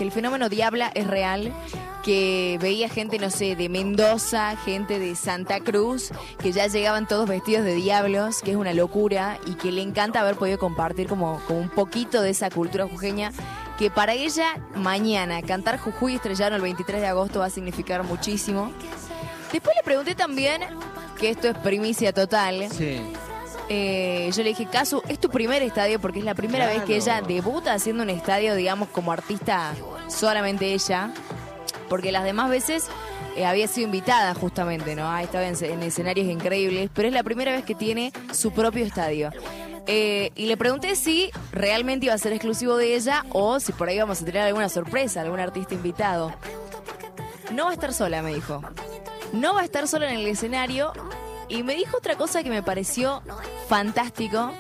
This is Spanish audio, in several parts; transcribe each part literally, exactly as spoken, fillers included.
que el fenómeno Diabla es real, que veía gente, no sé, de Mendoza, gente de Santa Cruz, que ya llegaban todos vestidos de diablos, que es una locura, y que le encanta haber podido compartir como, como un poquito de esa cultura jujeña, que para ella mañana cantar Jujuy Estrellano el veintitrés de agosto va a significar muchísimo. Después le pregunté también, que esto es primicia total, Sí. eh, yo le dije, Casu, ¿es tu primer estadio? Porque es la primera Claro. vez que ella debuta haciendo un estadio, digamos, como artista, solamente ella, porque las demás veces eh, había sido invitada justamente, ¿no? Ha estado en, en escenarios increíbles, pero es la primera vez que tiene su propio estadio. Eh, y le pregunté si realmente iba a ser exclusivo de ella o si por ahí vamos a tener alguna sorpresa, algún artista invitado. No va a estar sola, me dijo. No va a estar sola en el escenario. Y me dijo otra cosa que me pareció fantástico,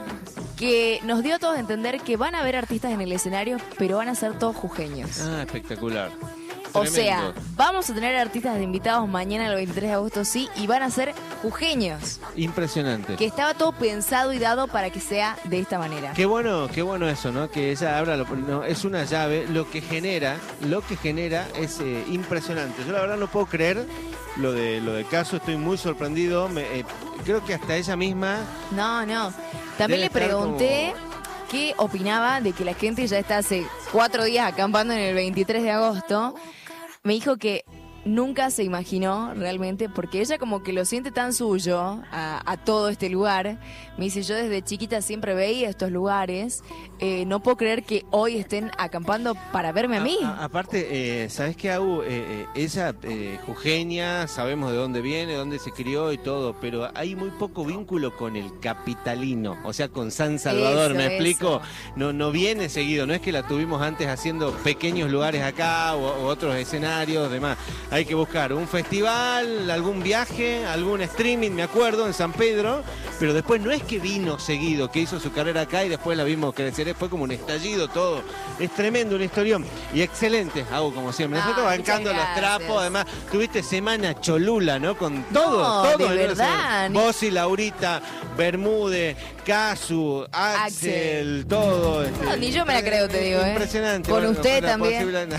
que nos dio a todos a entender que van a haber artistas en el escenario, pero van a ser todos jujeños. Ah, espectacular. O Tremendo. sea, vamos a tener artistas de invitados mañana el veintitrés de agosto, sí, y van a ser jujeños. Impresionante. Que estaba todo pensado y dado para que sea de esta manera. Qué bueno, qué bueno eso, ¿no? Que ella habla, lo- no, es una llave, lo que genera, lo que genera es eh, impresionante. Yo la verdad no puedo creer lo de lo de Casu, estoy muy sorprendido. Me, eh, creo que hasta ella misma. No, no. También Debe le estar pregunté qué opinaba de que la gente ya está hace cuatro días acampando en el veintitrés de agosto. Me dijo que nunca se imaginó realmente, porque ella como que lo siente tan suyo a, a todo este lugar. Me dice, yo desde chiquita siempre veía estos lugares, eh, no puedo creer que hoy estén acampando para verme a mí. A- a- aparte, eh, ¿sabes qué, Agu? Eh, eh, ella, eh, jujeña, sabemos de dónde viene, dónde se crió y todo, pero hay muy poco vínculo con el capitalino, o sea, con San Salvador, Eso, ¿me explico? eso. No, no viene seguido, no es que la tuvimos antes haciendo pequeños lugares acá o, o otros escenarios, demás. Hay que buscar un festival, algún viaje, algún streaming, me acuerdo, en San Pedro, pero después no es que vino seguido, que hizo su carrera acá y después la vimos crecer, fue como un estallido todo. Es tremendo, una historia y excelente, hago como siempre. Ah, Nosotros bancando muchas los gracias. trapos, además tuviste semana Cholula, ¿no? Con todo, No, todo. de ¿no? verdad. Vos y Laurita, Bermúdez, Casu, Axel, Axel. todo. este, No, ni yo me la creo, te digo, ¿eh? Impresionante. Con Bueno, usted una también. posibilidad-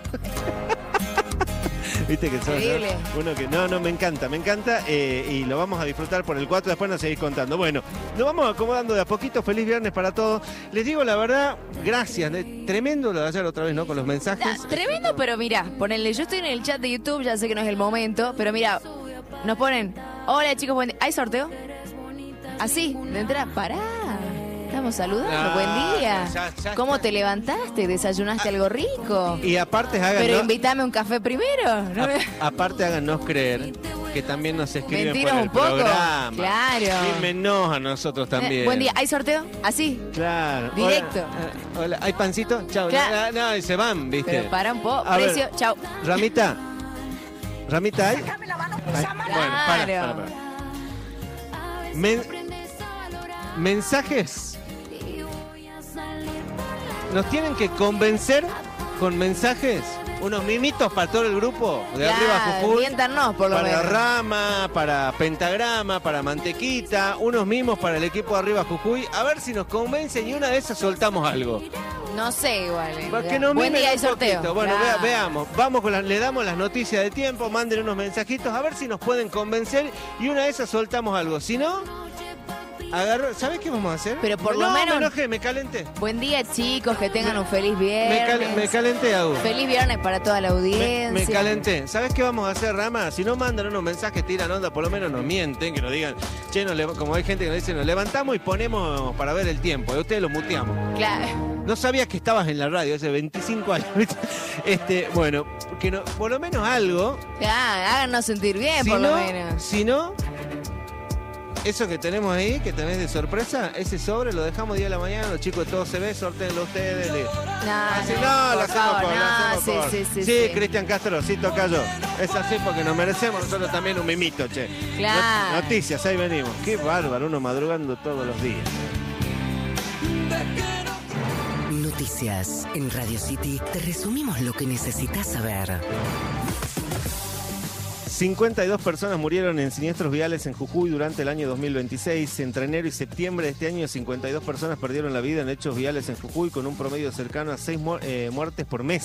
Viste que sos, ¿no? Increíble. Uno que no, no, me encanta, me encanta eh, y lo vamos a disfrutar por el cuatro, después nos seguís contando. Bueno, nos vamos acomodando de a poquito, feliz viernes para todos. Les digo la verdad, gracias, de- tremendo lo de ayer otra vez, ¿no? Con los mensajes. Ah, tremendo, pero mira, ponenle, yo estoy en el chat de YouTube, ya sé que no es el momento, pero mira, nos ponen, hola chicos, buen día. ¿Hay sorteo? Así, de entrada, pará. Estamos saludando, Ah, buen día. ya- ya ¿Cómo está. te levantaste? ¿Desayunaste algo rico? Y aparte Pero háganos, invítame un café primero. ¿no? a- aparte háganos creer que también nos escriben Mentiros por el un poco. programa. Claro. Fírmenos a nosotros también. Eh, Buen día, ¿hay sorteo? Así. Claro. Directo. Hola, eh, hola. ¿Hay pancito? Chao. Claro. No, no, y se van, ¿viste? Pero para un poco. A ver. Precio, chau. Ramita. Ramita, ¿hay? Ay, bueno, para, Claro. para, para. Men- mensajes. Nos tienen que convencer con mensajes. Unos mimitos para todo el grupo de Claro, Arriba Jujuy. miéntanos, por lo Para menos. Rama, para Pentagrama, para Mantequita, unos mimos para el equipo de Arriba Jujuy. A ver si nos convencen y una de esas soltamos algo. No sé igual. eh. Para que nos Buen mimen día, hay un sorteo. poquito. Bueno, Claro. vea- veamos. Vamos con las, le damos las noticias de tiempo, manden unos mensajitos, a ver si nos pueden convencer y una de esas soltamos algo. Si no, agarro. ¿Sabes qué vamos a hacer? Pero por no, lo menos- me enojé, me calenté. Buen día, chicos, que tengan un feliz Me, viernes. cal- me calenté, Agu. Feliz viernes para toda la Me, audiencia. me calenté. ¿Sabes qué vamos a hacer, Rama? Si no mandan unos mensajes, tiran onda, por lo menos nos mienten, que nos digan, che, nos leva- como hay gente que nos dice, nos levantamos y ponemos para ver el tiempo. Y ustedes lo muteamos. Claro. No sabías que estabas en la radio hace veinticinco años. ¿viste? Este, bueno, que no, por lo menos algo. Ya, háganos sentir bien, si por no, lo menos. Si no, eso que tenemos ahí, que tenés de sorpresa, ese sobre lo dejamos día de la mañana, los chicos de todo se ve, sorteenlo ustedes. Le... No, Así no, no, lo por hacemos favor, por, lo no, hacemos sí, por. sí, sí, Sí, sí. Cristian Castro, sí, toca yo. Es así porque nos merecemos nosotros también un mimito, che. Claro. Not- Noticias, ahí venimos. Qué bárbaro, uno madrugando todos los días. Noticias. En Radio City te resumimos lo que necesitas saber. cincuenta y dos personas murieron en siniestros viales en Jujuy durante el año dos mil veintiséis. Entre enero y septiembre de este año, cincuenta y dos personas perdieron la vida en hechos viales en Jujuy, con un promedio cercano a seis mu- eh, muertes por mes.